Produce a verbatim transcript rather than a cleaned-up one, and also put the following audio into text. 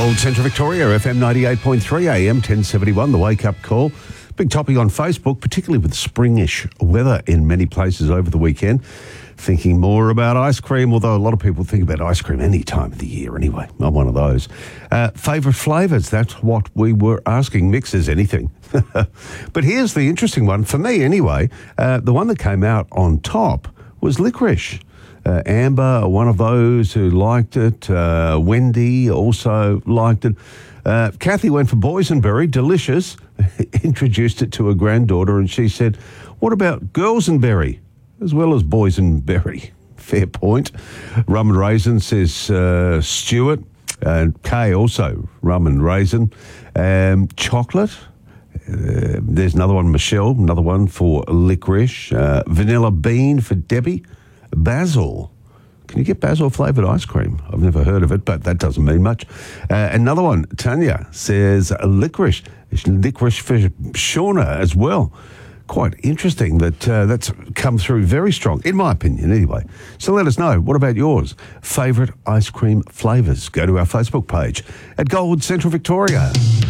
Gold Central Victoria, F M ninety-eight point three, A M ten seventy-one, the wake-up call. Big topic on Facebook, particularly with springish weather in many places over the weekend. Thinking more about ice cream, although a lot of people think about ice cream any time of the year anyway. I'm one of those. Uh, favourite flavours, that's what we were asking. Mixes, anything. But here's the interesting one, for me anyway. Uh, the one that came out on top was licorice. Uh, Amber, one of those who liked it. Uh, Wendy also liked it. Uh, Kathy went for boysenberry, delicious. Introduced it to her granddaughter and she said, what about girlsenberry as well as boysenberry? Fair point. Rum and raisin, says uh, Stuart. And Kay also, rum and raisin. Um, chocolate. Uh, there's another one, Michelle, another one for licorice. Uh, vanilla bean for Debbie. Basil. Can you get basil flavoured ice cream? I've never heard of it, but that doesn't mean much. Uh, another one, Tanya, says licorice. Licorice for Shauna as well. Quite interesting that uh, that's come through very strong, in my opinion anyway. So let us know, what about yours? Favourite ice cream flavours? Go to our Facebook page at Gold Central Victoria.